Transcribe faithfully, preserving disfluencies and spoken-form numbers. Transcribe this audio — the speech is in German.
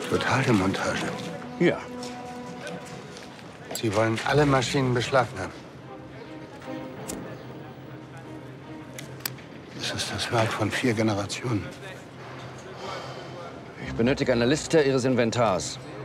Totale Montage. Ja. Sie wollen alle Maschinen beschlagnahmen. Das ist das Werk von vier Generationen. Ich benötige eine Liste Ihres Inventars.